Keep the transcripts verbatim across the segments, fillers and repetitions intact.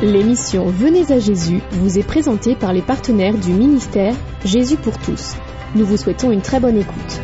L'émission Venez à Jésus vous est présentée par les partenaires du ministère Jésus pour tous. Nous vous souhaitons une très bonne écoute.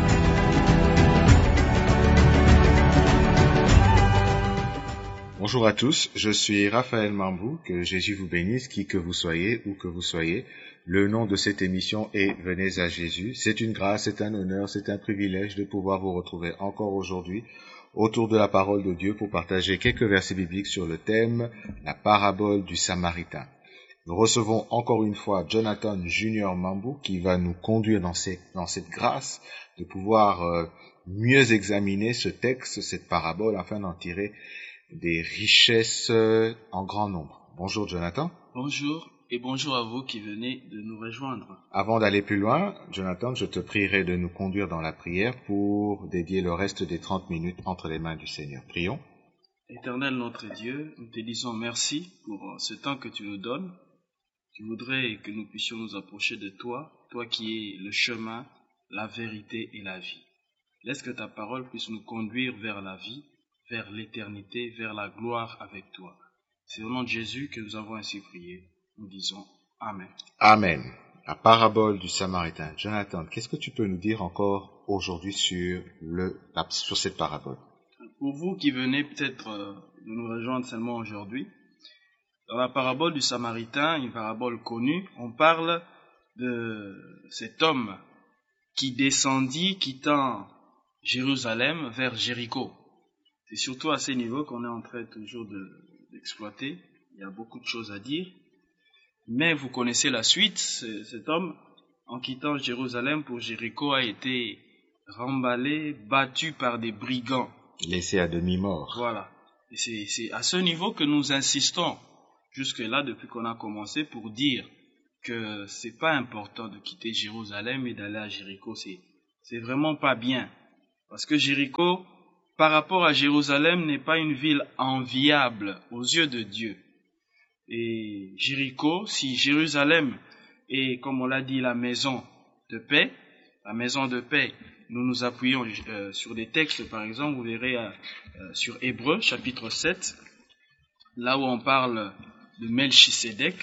Bonjour à tous, je suis Raphaël Mambou, que Jésus vous bénisse, qui que vous soyez, où que vous soyez. Le nom de cette émission est Venez à Jésus. C'est une grâce, c'est un honneur, c'est un privilège de pouvoir vous retrouver encore aujourd'hui autour de la parole de Dieu pour partager quelques versets bibliques sur le thème « La parabole du Samaritain ». Nous recevons encore une fois Jonathan Junior Mambou qui va nous conduire dans, ces, dans cette grâce de pouvoir euh, mieux examiner ce texte, cette parabole, afin d'en tirer des richesses en grand nombre. Bonjour Jonathan. Bonjour et bonjour à vous qui venez de nous rejoindre. Avant d'aller plus loin, Jonathan, je te prierai de nous conduire dans la prière pour dédier le reste des trente minutes entre les mains du Seigneur. Prions. Éternel notre Dieu, nous te disons merci pour ce temps que tu nous donnes. Tu voudrais que nous puissions nous approcher de toi, toi qui es le chemin, la vérité et la vie. Laisse que ta parole puisse nous conduire vers la vie, vers l'éternité, vers la gloire avec toi. C'est au nom de Jésus que nous avons ainsi prié. Nous disons Amen. Amen. La parabole du Samaritain. Jonathan, qu'est-ce que tu peux nous dire encore aujourd'hui sur, le, sur cette parabole? Pour vous qui venez peut-être de nous rejoindre seulement aujourd'hui, dans la parabole du Samaritain, une parabole connue, on parle de cet homme qui descendit, quittant Jérusalem vers Jéricho. C'est surtout à ces niveaux qu'on est en train toujours de, d'exploiter. Il y a beaucoup de choses à dire. Mais vous connaissez la suite. Cet homme, en quittant Jérusalem pour Jéricho, a été remballé, battu par des brigands. Laissé à demi-mort. Voilà. Et c'est, c'est à ce niveau que nous insistons, jusque-là, depuis qu'on a commencé, pour dire que c'est pas important de quitter Jérusalem et d'aller à Jéricho. C'est, c'est vraiment pas bien. Parce que Jéricho, par rapport à Jérusalem, n'est pas une ville enviable aux yeux de Dieu. Et Jéricho, si Jérusalem est, comme on l'a dit, la maison de paix, la maison de paix, nous nous appuyons euh, sur des textes, par exemple, vous verrez euh, euh, sur Hébreux, chapitre sept, là où on parle de Melchisédek.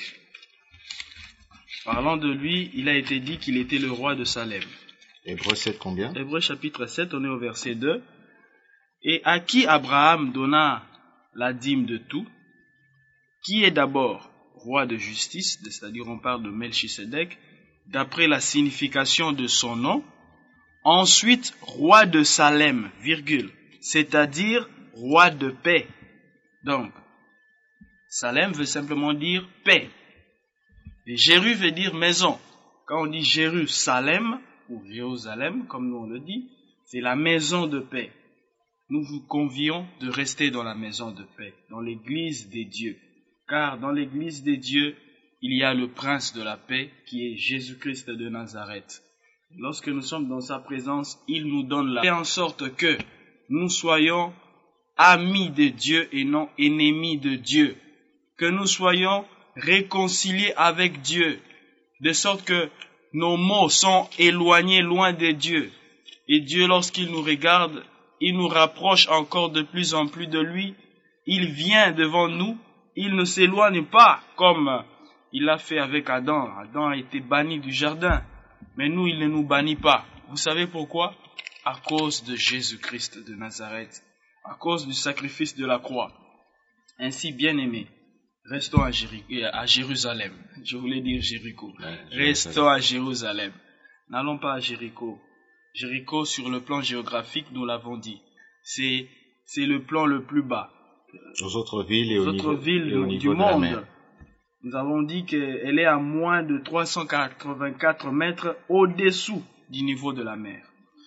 Parlant de lui, il a été dit qu'il était le roi de Salem. Hébreux sept combien? Hébreux chapitre sept, on est au verset deux. Et à qui Abraham donna la dîme de tout, qui est d'abord roi de justice, c'est-à-dire on parle de Melchisédek, d'après la signification de son nom, ensuite roi de Salem, virgule, c'est-à-dire roi de paix. Donc, Salem veut simplement dire paix. Et Jéru veut dire maison. Quand on dit Jérusalem, ou Jérusalem, comme nous on le dit, c'est la maison de paix. Nous vous convions de rester dans la maison de paix, dans l'église des dieux. Car dans l'église des dieux, il y a le prince de la paix qui est Jésus-Christ de Nazareth. Lorsque nous sommes dans sa présence, il nous donne la paix en sorte que nous soyons amis de Dieu et non ennemis de Dieu. Que nous soyons réconciliés avec Dieu, de sorte que nos maux sont éloignés loin de Dieu. Et Dieu, lorsqu'il nous regarde, il nous rapproche encore de plus en plus de lui. Il vient devant nous. Il ne s'éloigne pas comme il l'a fait avec Adam. Adam a été banni du jardin. Mais nous, il ne nous bannit pas. Vous savez pourquoi? À cause de Jésus-Christ de Nazareth. À cause du sacrifice de la croix. Ainsi, bien-aimés, restons à, Jéri- à Jérusalem. Je voulais dire Jéricho. Ouais, restons à Jérusalem. N'allons pas à Jéricho. Jéricho, sur le plan géographique, nous l'avons dit, c'est, c'est le plan le plus bas. Aux autres villes et aux au autres niveau, villes et au du, niveau du de la monde. mer. Nous avons dit qu'elle est à moins de trois cent quatre-vingt-quatre mètres au-dessous du niveau de la mer.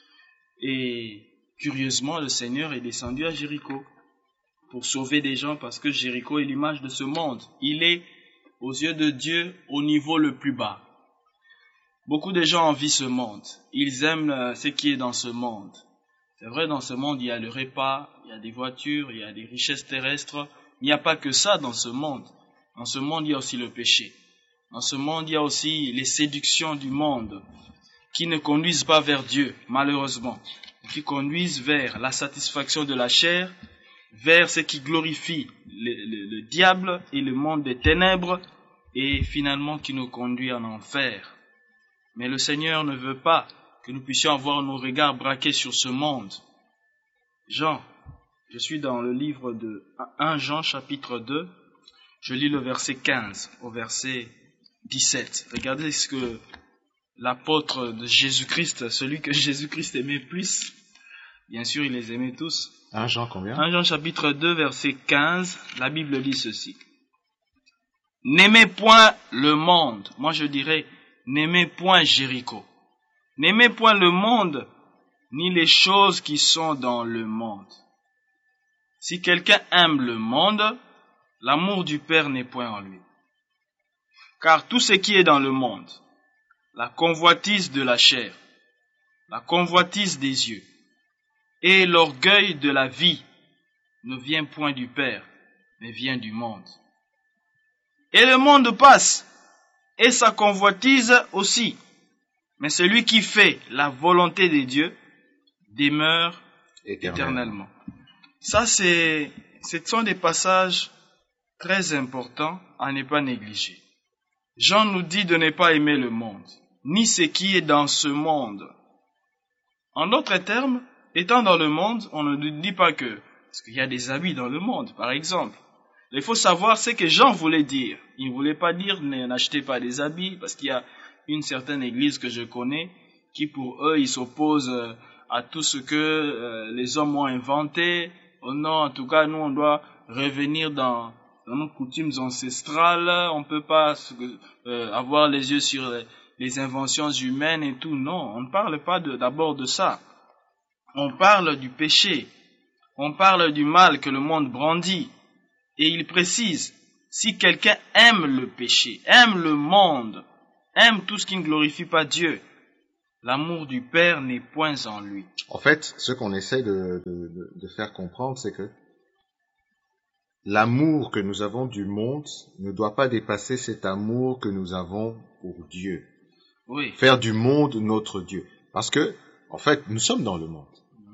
Et curieusement, le Seigneur est descendu à Jéricho pour sauver des gens parce que Jéricho est l'image de ce monde. Il est, aux yeux de Dieu, au niveau le plus bas. Beaucoup de gens envient ce monde. Ils aiment ce qui est dans ce monde. C'est vrai, dans ce monde, il y a le repas, il y a des voitures, il y a des richesses terrestres. Il n'y a pas que ça dans ce monde. Dans ce monde, il y a aussi le péché. Dans ce monde, il y a aussi les séductions du monde qui ne conduisent pas vers Dieu, malheureusement, qui conduisent vers la satisfaction de la chair vers ce qui glorifie le, le, le diable et le monde des ténèbres, et finalement qui nous conduit en enfer. Mais le Seigneur ne veut pas que nous puissions avoir nos regards braqués sur ce monde. Jean, je suis dans le livre de premier Jean chapitre deux, je lis le verset quinze au verset dix-sept. Regardez ce que l'apôtre de Jésus-Christ, celui que Jésus-Christ aimait plus, bien sûr il les aimait tous. premier Jean combien? premier Jean chapitre deux verset quinze, la Bible dit ceci. N'aimez point le monde, moi je dirais, n'aimez point Jéricho. N'aimez point le monde, ni les choses qui sont dans le monde. Si quelqu'un aime le monde, l'amour du Père n'est point en lui. Car tout ce qui est dans le monde, la convoitise de la chair, la convoitise des yeux, et l'orgueil de la vie, ne vient point du Père, mais vient du monde. Et le monde passe, et sa convoitise aussi. Mais celui qui fait la volonté de Dieu demeure éternellement. éternellement. Ça, c'est, ce sont des passages très importants à ne pas négliger. Jean nous dit de ne pas aimer le monde, ni ce qui est dans ce monde. En d'autres termes, étant dans le monde, on ne nous dit pas que, parce qu'il y a des habits dans le monde, par exemple. Il faut savoir ce que Jean voulait dire. Il ne voulait pas dire n'achetez pas des habits, parce qu'il y a une certaine église que je connais, qui pour eux, ils s'opposent à tout ce que euh, les hommes ont inventé. Oh non, en tout cas, nous, on doit revenir dans, dans nos coutumes ancestrales. On ne peut pas euh, avoir les yeux sur les, les inventions humaines et tout. Non, on ne parle pas de, d'abord de ça. On parle du péché. On parle du mal que le monde brandit. Et il précise, si quelqu'un aime le péché, aime le monde, aime tout ce qui ne glorifie pas Dieu, l'amour du Père n'est point en lui. En fait, ce qu'on essaie de, de, de faire comprendre, c'est que l'amour que nous avons du monde ne doit pas dépasser cet amour que nous avons pour Dieu. Oui. Faire du monde notre Dieu. Parce que, en fait, nous sommes dans le monde.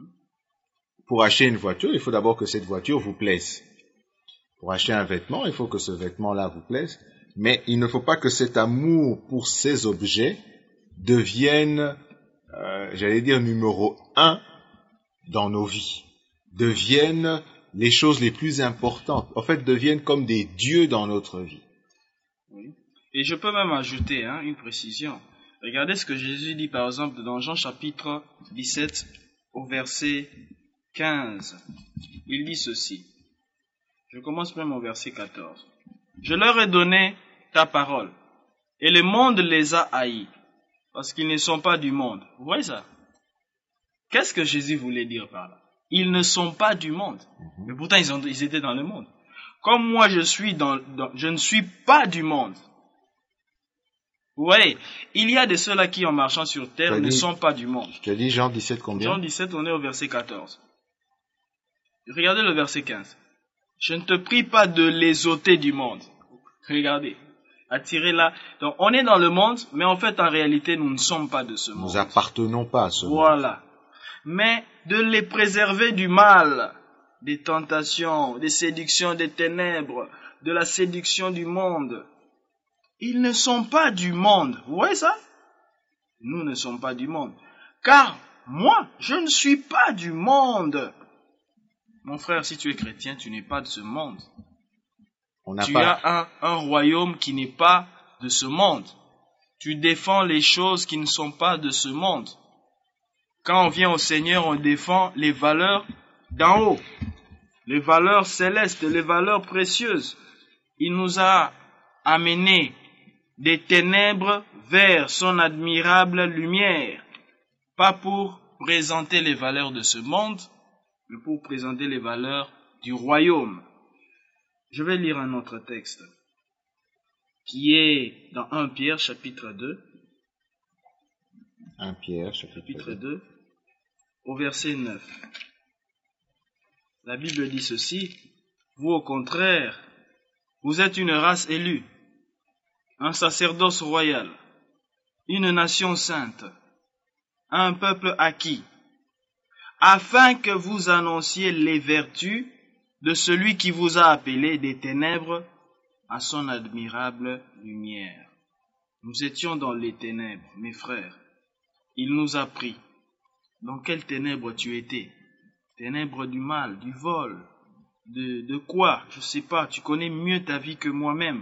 Pour acheter une voiture, il faut d'abord que cette voiture vous plaise. Pour acheter un vêtement, il faut que ce vêtement-là vous plaise. Mais il ne faut pas que cet amour pour ces objets devienne, euh, j'allais dire, numéro un dans nos vies. Devienne les choses les plus importantes. En fait, deviennent comme des dieux dans notre vie. Oui. Et je peux même ajouter hein, une précision. Regardez ce que Jésus dit par exemple dans Jean chapitre dix-sept au verset quinze. Il dit ceci. Je commence même au verset quatorze. Je leur ai donné ta parole, et le monde les a haïs, parce qu'ils ne sont pas du monde. Vous voyez ça? Qu'est-ce que Jésus voulait dire par là? Ils ne sont pas du monde, mais pourtant ils, ont, ils étaient dans le monde. Comme moi je suis dans, dans, je ne suis pas du monde. Vous voyez, il y a de ceux-là qui en marchant sur terre ne dit, sont pas du monde. Je te dis Jean dix-sept combien? Jean dix-sept, on est au verset quatorze. Regardez le verset quinze. Je ne te prie pas de les ôter du monde. Regardez, attirez là. Donc on est dans le monde, mais en fait en réalité nous ne sommes pas de ce monde. Nous appartenons pas à ce monde. Voilà. Mais de les préserver du mal, des tentations, des séductions des ténèbres, de la séduction du monde. Ils ne sont pas du monde. Vous voyez ça? Nous ne sommes pas du monde. Car moi, je ne suis pas du monde. Mon frère, si tu es chrétien, tu n'es pas de ce monde. On n'a tu pas... as un, un royaume qui n'est pas de ce monde. Tu défends les choses qui ne sont pas de ce monde. Quand on vient au Seigneur, on défend les valeurs d'en haut, les valeurs célestes, les valeurs précieuses. Il nous a amenés des ténèbres vers son admirable lumière, pas pour présenter les valeurs de ce monde, mais pour présenter les valeurs du royaume. Je vais lire un autre texte qui est dans premier Pierre chapitre deux. premier Pierre chapitre, chapitre deux, au verset neuf. La Bible dit ceci: vous au contraire, vous êtes une race élue, un sacerdoce royal, une nation sainte, un peuple acquis, afin que vous annonciez les vertus de celui qui vous a appelé des ténèbres à son admirable lumière. Nous étions dans les ténèbres, mes frères. Il nous a pris. Dans quelles ténèbres tu étais? Ténèbres du mal, du vol, de, de quoi? Je ne sais pas, tu connais mieux ta vie que moi-même.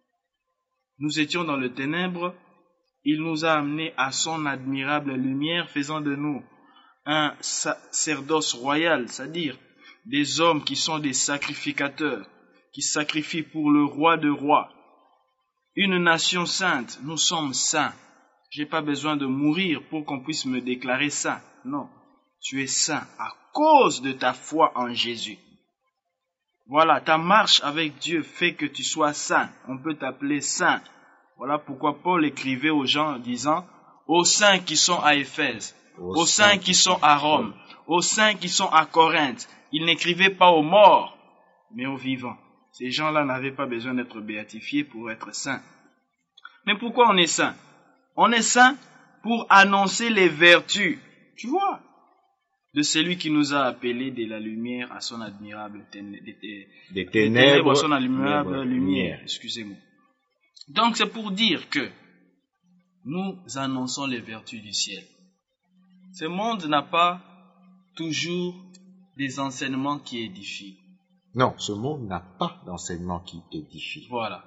Nous étions dans le ténèbre, il nous a amenés à son admirable lumière, faisant de nous un sacerdoce royal, c'est-à-dire des hommes qui sont des sacrificateurs, qui sacrifient pour le roi de rois. Une nation sainte, nous sommes saints. Je n'ai pas besoin de mourir pour qu'on puisse me déclarer saint. Non, tu es saint à cause de ta foi en Jésus. Voilà, ta marche avec Dieu fait que tu sois saint. On peut t'appeler saint. Voilà pourquoi Paul écrivait aux gens en disant « Aux saints qui sont à Éphèse, aux, aux saints qui sont à Rome, aux saints qui sont à Corinthe. » Il n'écrivait pas aux morts, mais aux vivants. Ces gens-là n'avaient pas besoin d'être béatifiés pour être saints. Mais pourquoi on est saint? On est saint pour annoncer les vertus, tu vois, de celui qui nous a appelés de la lumière à son admirable ténèbres, des, des, des ténèbres à son admirable lumière. lumière. Excusez-moi. Donc c'est pour dire que nous annonçons les vertus du ciel. Ce monde n'a pas toujours des enseignements qui édifient. Non, ce monde n'a pas d'enseignement qui édifie. Voilà.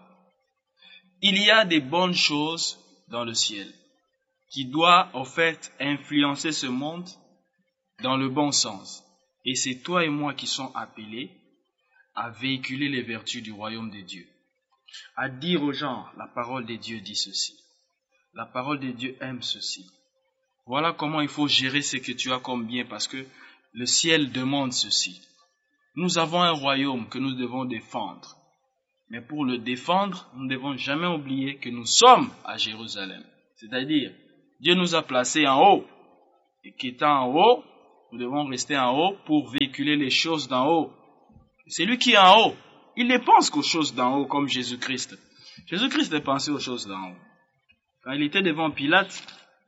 Il y a des bonnes choses dans le ciel qui doivent en fait influencer ce monde dans le bon sens. Et c'est toi et moi qui sommes appelés à véhiculer les vertus du royaume de Dieu. À dire aux gens, la parole de Dieu dit ceci. La parole de Dieu aime ceci. Voilà comment il faut gérer ce que tu as comme bien, parce que le ciel demande ceci. Nous avons un royaume que nous devons défendre. Mais pour le défendre, nous ne devons jamais oublier que nous sommes à Jérusalem. C'est-à-dire, Dieu nous a placés en haut. Et qu'étant en haut, nous devons rester en haut pour véhiculer les choses d'en haut. C'est lui qui est en haut. Il ne pense qu'aux choses d'en haut comme Jésus-Christ. Jésus-Christ ne pensait aux choses d'en haut. Quand il était devant Pilate,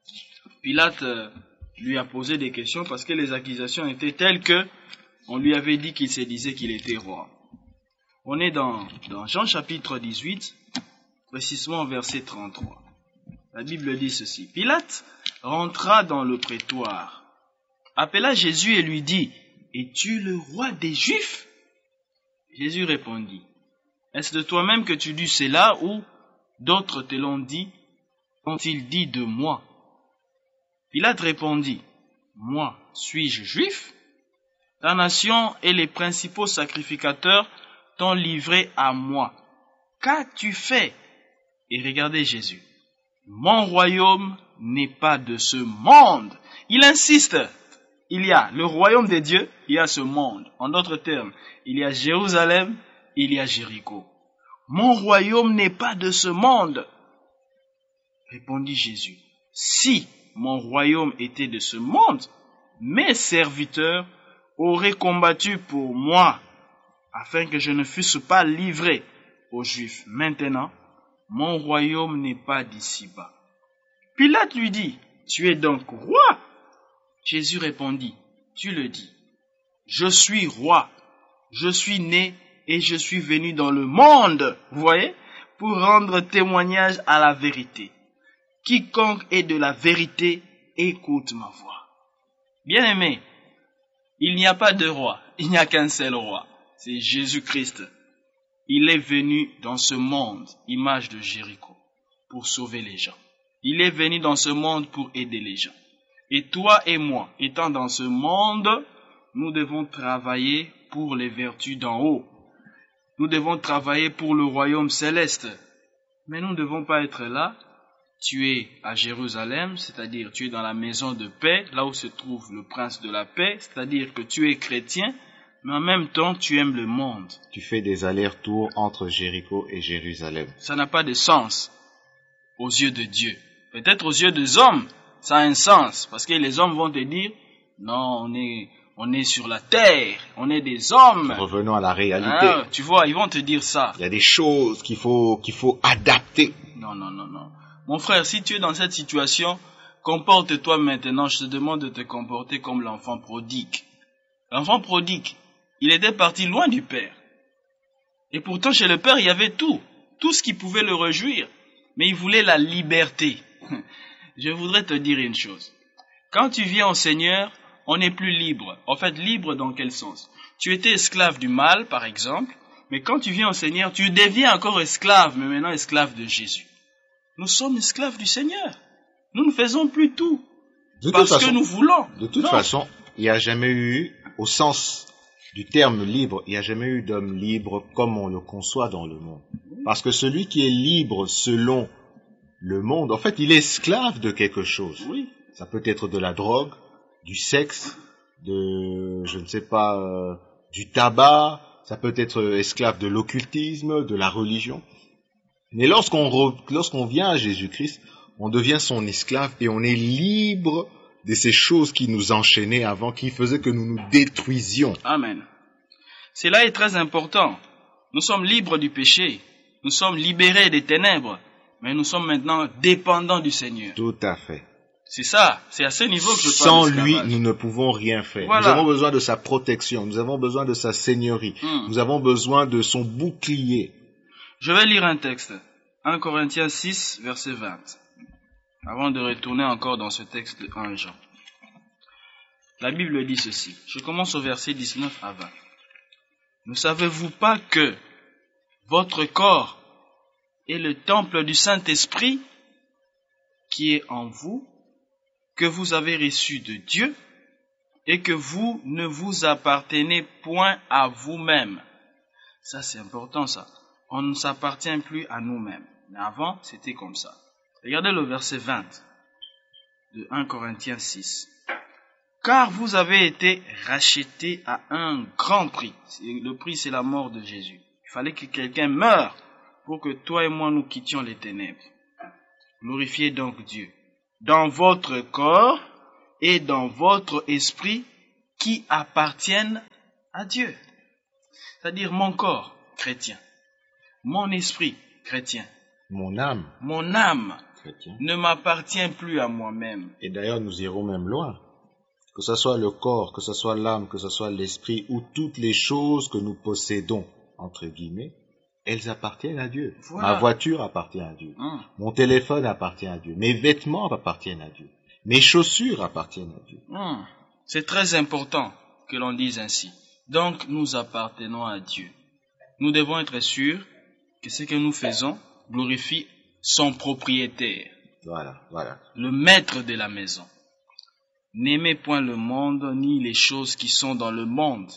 Pilate euh, lui a posé des questions parce que les accusations étaient telles que on lui avait dit qu'il se disait qu'il était roi. On est dans, dans Jean chapitre dix-huit, précisément verset trente-trois. La Bible dit ceci. Pilate rentra dans le prétoire, appela Jésus et lui dit, « Es-tu le roi des Juifs ?» Jésus répondit, « Est-ce de toi-même que tu dis cela ou d'autres te l'ont dit? Qu'ont-ils dit de moi ?» Pilate répondit, « Moi, suis-je juif? Ta nation et les principaux sacrificateurs t'ont livré à moi. Qu'as-tu fait? » Et regardez Jésus. « Mon royaume n'est pas de ce monde. » Il insiste. Il y a le royaume de Dieu, il y a ce monde. En d'autres termes, il y a Jérusalem, il y a Jéricho. « Mon royaume n'est pas de ce monde. » Répondit Jésus. « Si mon royaume était de ce monde, mes serviteurs auraient combattu pour moi, afin que je ne fusse pas livré aux Juifs. Maintenant, mon royaume n'est pas d'ici-bas. » Pilate lui dit, « Tu es donc roi ?» Jésus répondit, « Tu le dis. Je suis roi. Je suis né et je suis venu dans le monde, vous voyez, pour rendre témoignage à la vérité. Quiconque est de la vérité, écoute ma voix. » Bien-aimé, il n'y a pas de roi, il n'y a qu'un seul roi, c'est Jésus-Christ. Il est venu dans ce monde, image de Jéricho, pour sauver les gens. Il est venu dans ce monde pour aider les gens. Et toi et moi, étant dans ce monde, nous devons travailler pour les vertus d'en haut. Nous devons travailler pour le royaume céleste. Mais nous ne devons pas être là. Tu es à Jérusalem, c'est-à-dire tu es dans la maison de paix, là où se trouve le prince de la paix, c'est-à-dire que tu es chrétien, mais en même temps tu aimes le monde. Tu fais des allers-retours entre Jéricho et Jérusalem. Ça n'a pas de sens aux yeux de Dieu. Peut-être aux yeux des hommes, ça a un sens, parce que les hommes vont te dire, non, on est, on est sur la terre, on est des hommes. Revenons à la réalité. Ah, tu vois, ils vont te dire ça. Il y a des choses qu'il faut, qu'il faut adapter. Non, non, non, non. Mon frère, si tu es dans cette situation, comporte-toi maintenant. Je te demande de te comporter comme l'enfant prodigue. L'enfant prodigue, Il était parti loin du Père. Et pourtant, chez le Père, il y avait tout. Tout ce qui pouvait le réjouir. Mais il voulait la liberté. Je voudrais te dire une chose. Quand tu viens au Seigneur, on n'est plus libre. En fait, libre dans quel sens? Tu étais esclave du mal, par exemple. Mais quand tu viens au Seigneur, tu deviens encore esclave, mais maintenant esclave de Jésus. Nous sommes esclaves du Seigneur. Nous ne faisons plus tout. De parce toute façon, que nous voulons. De toute non. façon, il n'y a jamais eu, au sens du terme libre, il n'y a jamais eu d'homme libre comme on le conçoit dans le monde. Parce que celui qui est libre selon le monde, en fait, il est esclave de quelque chose. Oui. Ça peut être de la drogue, du sexe, de, je ne sais pas, euh, du tabac, ça peut être esclave de l'occultisme, de la religion. Mais lorsqu'on re, lorsqu'on vient à Jésus-Christ, on devient son esclave et on est libre de ces choses qui nous enchaînaient avant, qui faisaient que nous nous détruisions. Amen. Cela est très important. Nous sommes libres du péché. Nous sommes libérés des ténèbres. Mais nous sommes maintenant dépendants du Seigneur. Tout à fait. C'est ça. C'est à ce niveau que je parle. Sans lui, nous ne pouvons rien faire. Voilà. Nous avons besoin de sa protection. Nous avons besoin de sa seigneurie. Hmm. Nous avons besoin de son bouclier. Je vais lire un texte. un Corinthiens six, verset vingt. Avant de retourner encore dans ce texte de un Jean. La Bible dit ceci. Je commence au verset dix-neuf à vingt. Ne savez-vous pas que votre corps est le temple du Saint-Esprit qui est en vous, que vous avez reçu de Dieu, et que vous ne vous appartenez point à vous-même. Ça, c'est important, ça. On ne s'appartient plus à nous-mêmes. Mais avant, c'était comme ça. Regardez le verset vingt de un Corinthiens six. Car vous avez été rachetés à un grand prix. Le prix, c'est la mort de Jésus. Il fallait que quelqu'un meure pour que toi et moi nous quittions les ténèbres. Glorifiez donc Dieu dans votre corps et dans votre esprit qui appartiennent à Dieu. C'est-à-dire mon corps chrétien, mon esprit chrétien, Mon âme mon âme chrétien. ne m'appartient plus à moi-même. Et d'ailleurs, nous irons même loin. Que ce soit le corps, que ce soit l'âme, que ce soit l'esprit, ou toutes les choses que nous possédons, entre guillemets, elles appartiennent à Dieu. Voilà. Ma voiture appartient à Dieu. Hum. Mon téléphone appartient à Dieu. Mes vêtements appartiennent à Dieu. Mes chaussures appartiennent à Dieu. Hum. C'est très important que l'on dise ainsi. Donc, nous appartenons à Dieu. Nous devons être sûrs que ce que nous faisons glorifie son propriétaire, Voilà, voilà. le maître de la maison. N'aimez point le monde ni les choses qui sont dans le monde.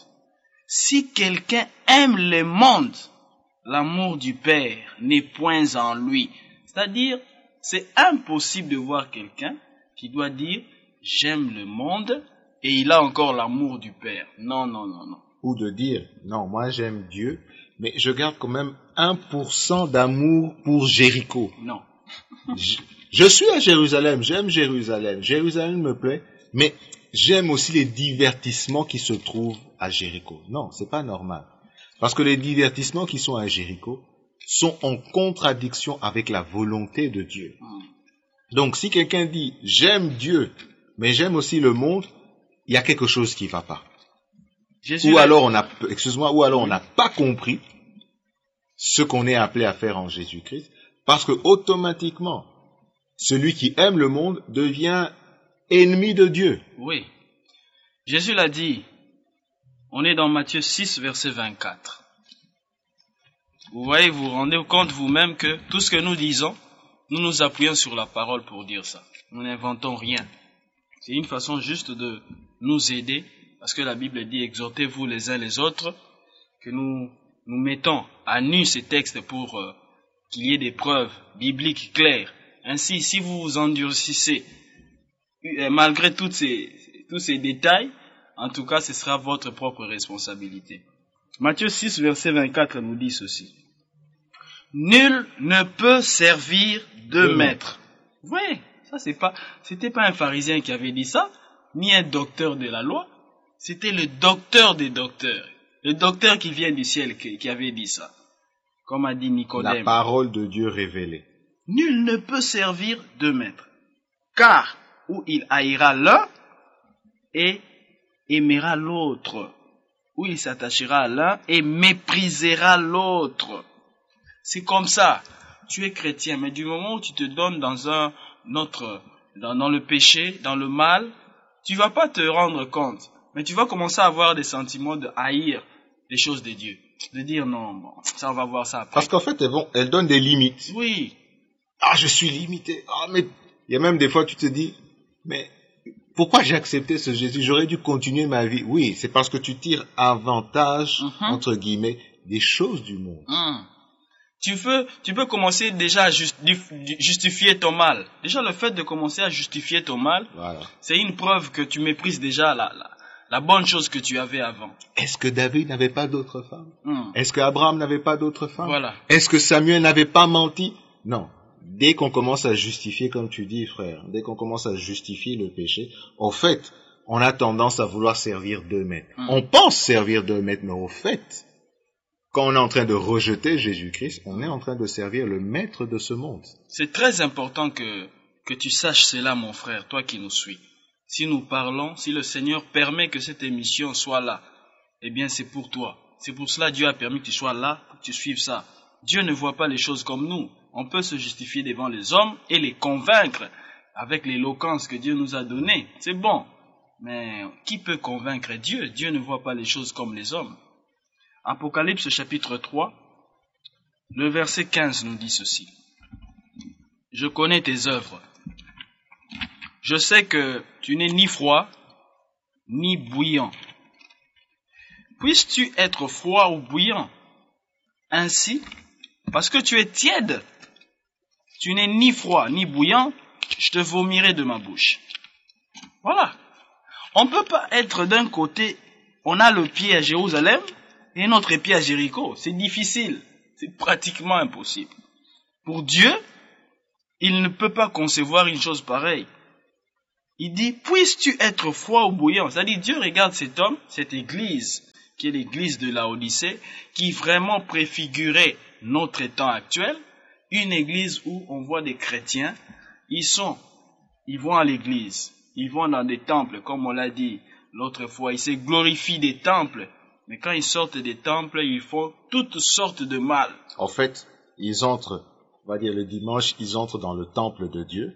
Si quelqu'un aime le monde, l'amour du Père n'est point en lui. C'est-à-dire, c'est impossible de voir quelqu'un qui doit dire « j'aime le monde » et il a encore l'amour du Père. Non, non, non, non. Ou de dire, non, moi j'aime Dieu, mais je garde quand même un pour cent d'amour pour Jéricho. Non. je, je suis à Jérusalem, j'aime Jérusalem, Jérusalem me plaît, mais j'aime aussi les divertissements qui se trouvent à Jéricho. Non, c'est pas normal. Parce que les divertissements qui sont à Jéricho sont en contradiction avec la volonté de Dieu. Donc si quelqu'un dit, j'aime Dieu, mais j'aime aussi le monde, il y a quelque chose qui ne va pas. Jésus Ou alors on a, excuse-moi, ou alors on n'a pas compris ce qu'on est appelé à faire en Jésus-Christ, parce que automatiquement, celui qui aime le monde devient ennemi de Dieu. Oui. Jésus l'a dit. On est dans Matthieu six, verset vingt-quatre. Vous voyez, vous vous rendez compte vous-même que tout ce que nous disons, nous nous appuyons sur la parole pour dire ça. Nous n'inventons rien. C'est une façon juste de nous aider, parce que la Bible dit, exhortez-vous les uns les autres, que nous nous mettons à nu ces textes pour euh, qu'il y ait des preuves bibliques claires. Ainsi, si vous vous endurcissez, euh, malgré toutes ces, tous ces détails, en tout cas, ce sera votre propre responsabilité. Matthieu six, verset vingt-quatre nous dit ceci. Nul ne peut servir deux maîtres. Oui, ça c'est pas, c'était pas un pharisien qui avait dit ça, ni un docteur de la loi. C'était le docteur des docteurs. Le docteur qui vient du ciel qui, qui avait dit ça. Comme a dit Nicodème. La parole de Dieu révélée. Nul ne peut servir deux maîtres. Car, ou il haïra l'un et aimera l'autre, où il s'attachera à l'un et méprisera l'autre. C'est comme ça. Tu es chrétien, mais du moment où tu te donnes dans un autre, dans, dans le péché, dans le mal, tu vas pas te rendre compte. Mais tu vas commencer à avoir des sentiments de haïr les choses de Dieu. De dire non, bon, ça on va voir ça après. Parce qu'en fait, elles, vont, elles donnent des limites. Oui. Ah, je suis limité. Ah, mais il y a même des fois, tu te dis, mais pourquoi j'ai accepté ce Jésus? J'aurais dû continuer ma vie. Oui, c'est parce que tu tires avantage, mm-hmm. entre guillemets, des choses du monde. Mm. Tu peux, tu peux commencer déjà à justifier ton mal. Déjà, le fait de commencer à justifier ton mal, voilà. C'est une preuve que tu méprises déjà la, la, la bonne chose que tu avais avant. Est-ce que David n'avait pas d'autres femmes? mm. Est-ce que Abraham n'avait pas d'autres femmes? Voilà. Est-ce que Samuel n'avait pas menti? Non. Dès qu'on commence à justifier, comme tu dis, frère, dès qu'on commence à justifier le péché, au fait, on a tendance à vouloir servir deux maîtres. Mm. On pense servir deux maîtres, mais au fait, quand on est en train de rejeter Jésus-Christ, on est en train de servir le maître de ce monde. C'est très important que, que tu saches cela, mon frère, toi qui nous suis. Si nous parlons, si le Seigneur permet que cette émission soit là, eh bien c'est pour toi. C'est pour cela que Dieu a permis que tu sois là, que tu suives ça. Dieu ne voit pas les choses comme nous. On peut se justifier devant les hommes et les convaincre avec l'éloquence que Dieu nous a donnée. C'est bon. Mais qui peut convaincre Dieu? Dieu ne voit pas les choses comme les hommes. Apocalypse chapitre trois, le verset quinze nous dit ceci. Je connais tes œuvres. Je sais que tu n'es ni froid, ni bouillant. Puisses-tu être froid ou bouillant? Ainsi, parce que tu es tiède, tu n'es ni froid, ni bouillant, je te vomirai de ma bouche. Voilà. On ne peut pas être d'un côté, on a le pied à Jérusalem, et notre pied à Jéricho. C'est difficile. C'est pratiquement impossible. Pour Dieu, il ne peut pas concevoir une chose pareille. Il dit, puisses-tu être froid ou bouillant? C'est-à-dire, Dieu regarde cet homme, cette église, qui est l'église de la Odyssée, qui vraiment préfigurait notre temps actuel, une église où on voit des chrétiens, ils sont, ils vont à l'église, ils vont dans des temples, comme on l'a dit l'autre fois, ils se glorifient des temples. Mais quand ils sortent des temples, ils font toutes sortes de mal. En fait, ils entrent, on va dire le dimanche, ils entrent dans le temple de Dieu,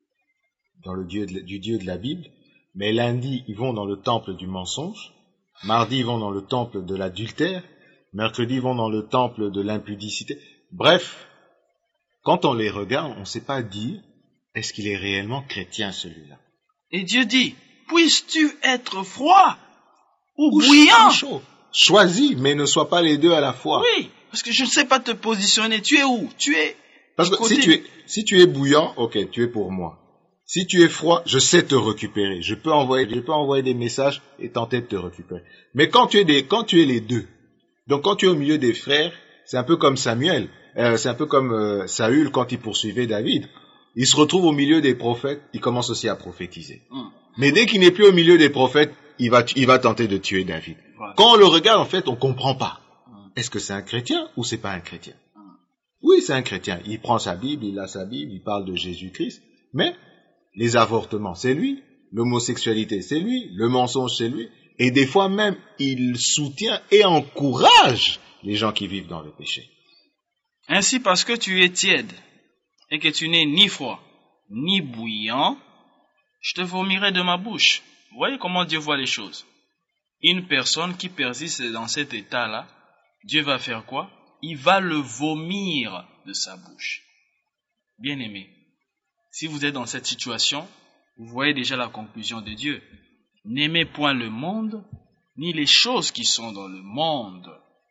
dans le Dieu de, du Dieu de la Bible. Mais lundi, ils vont dans le temple du mensonge. Mardi, ils vont dans le temple de l'adultère. Mercredi, ils vont dans le temple de l'impudicité. Bref, quand on les regarde, on ne sait pas dire, est-ce qu'il est réellement chrétien celui-là? Et Dieu dit, puisses-tu être froid ou bouillant? Chaud. Choisis, mais ne sois pas les deux à la fois. Oui, parce que je ne sais pas te positionner. Tu es où? Tu es... Parce que si tu es, si tu es bouillant, ok, tu es pour moi. Si tu es froid, je sais te récupérer. Je peux envoyer, je peux envoyer des messages et tenter de te récupérer. Mais quand tu es des, quand tu es les deux, donc quand tu es au milieu des frères, c'est un peu comme Samuel, euh, c'est un peu comme euh, Saül quand il poursuivait David. Il se retrouve au milieu des prophètes, il commence aussi à prophétiser. Mm. Mais dès qu'il n'est plus au milieu des prophètes, il va, il va tenter de tuer David. Voilà. Quand on le regarde, en fait, on comprend pas. Est-ce que c'est un chrétien ou c'est pas un chrétien? Oui, c'est un chrétien. Il prend sa Bible, il a sa Bible, il parle de Jésus-Christ. Mais les avortements, c'est lui. L'homosexualité, c'est lui. Le mensonge, c'est lui. Et des fois même, il soutient et encourage les gens qui vivent dans le péché. Ainsi, parce que tu es tiède et que tu n'es ni froid, ni bouillant, je te vomirai de ma bouche. Vous voyez comment Dieu voit les choses? Une personne qui persiste dans cet état-là, Dieu va faire quoi? Il va le vomir de sa bouche. Bien-aimé, si vous êtes dans cette situation, vous voyez déjà la conclusion de Dieu. N'aimez point le monde, ni les choses qui sont dans le monde.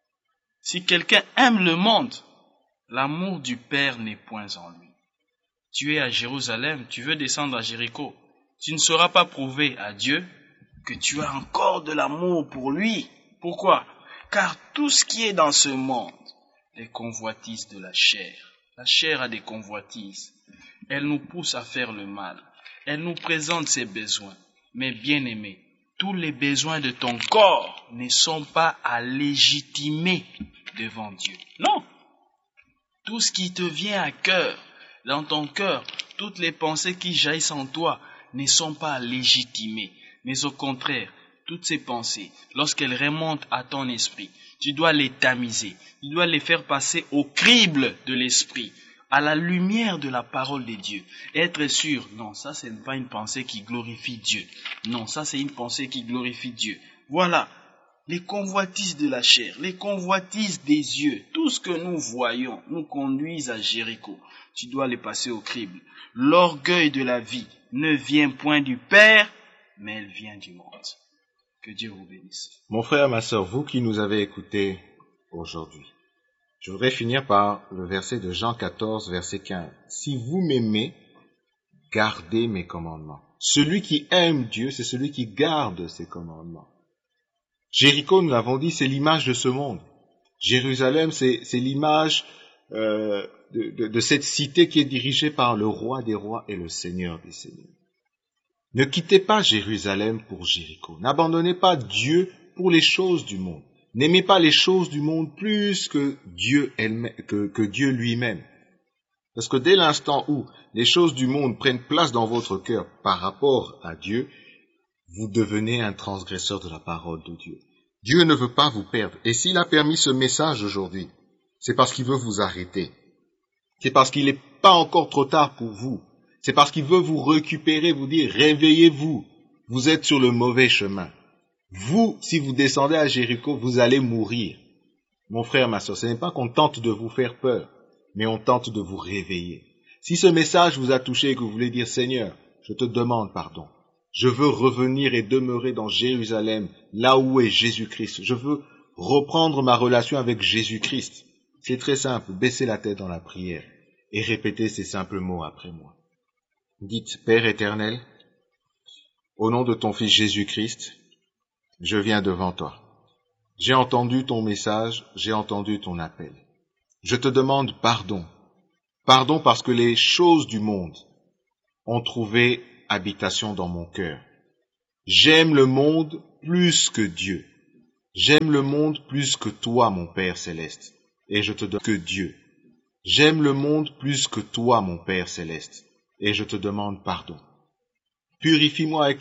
Si quelqu'un aime le monde, l'amour du Père n'est point en lui. Tu es à Jérusalem, tu veux descendre à Jéricho. Tu ne sauras pas prouver à Dieu que tu as encore de l'amour pour lui. Pourquoi? Car tout ce qui est dans ce monde, les convoitises de la chair, la chair a des convoitises. Elle nous pousse à faire le mal. Elle nous présente ses besoins. Mais bien aimé, tous les besoins de ton corps ne sont pas à légitimer devant Dieu. Non. Tout ce qui te vient à cœur, dans ton cœur, toutes les pensées qui jaillissent en toi ne sont pas à légitimer. Mais au contraire, toutes ces pensées, lorsqu'elles remontent à ton esprit, tu dois les tamiser, tu dois les faire passer au crible de l'esprit, à la lumière de la parole de Dieu. Et être sûr, non, ça c'est pas une pensée qui glorifie Dieu. Non, ça c'est une pensée qui glorifie Dieu. Voilà, les convoitises de la chair, les convoitises des yeux, tout ce que nous voyons nous conduisent à Jéricho. Tu dois les passer au crible. L'orgueil de la vie ne vient point du Père, mais elle vient du monde. Que Dieu vous bénisse. Mon frère, ma sœur, vous qui nous avez écoutés aujourd'hui, je voudrais finir par le verset de Jean quatorze, verset quinze. Si vous m'aimez, gardez mes commandements. Celui qui aime Dieu, c'est celui qui garde ses commandements. Jéricho, nous l'avons dit, c'est l'image de ce monde. Jérusalem, c'est, c'est l'image euh, de, de, de cette cité qui est dirigée par le roi des rois et le seigneur des seigneurs. Ne quittez pas Jérusalem pour Jéricho. N'abandonnez pas Dieu pour les choses du monde. N'aimez pas les choses du monde plus que Dieu, elle, que, que Dieu lui-même. Parce que dès l'instant où les choses du monde prennent place dans votre cœur par rapport à Dieu, vous devenez un transgresseur de la parole de Dieu. Dieu ne veut pas vous perdre. Et s'il a permis ce message aujourd'hui, c'est parce qu'il veut vous arrêter. C'est parce qu'il n'est pas encore trop tard pour vous. C'est parce qu'il veut vous récupérer, vous dire, réveillez-vous. Vous êtes sur le mauvais chemin. Vous, si vous descendez à Jéricho, vous allez mourir. Mon frère, ma soeur, ce n'est pas qu'on tente de vous faire peur, mais on tente de vous réveiller. Si ce message vous a touché et que vous voulez dire, Seigneur, je te demande pardon. Je veux revenir et demeurer dans Jérusalem, là où est Jésus-Christ. Je veux reprendre ma relation avec Jésus-Christ. C'est très simple, baissez la tête dans la prière et répétez ces simples mots après moi. Dites, Père éternel, au nom de ton Fils Jésus-Christ, je viens devant toi. J'ai entendu ton message, j'ai entendu ton appel. Je te demande pardon. Pardon parce que les choses du monde ont trouvé habitation dans mon cœur. J'aime le monde plus que Dieu. J'aime le monde plus que toi, mon Père céleste. Et je te demande que Dieu. J'aime le monde plus que toi, mon Père céleste. Et je te demande pardon. Purifie-moi avec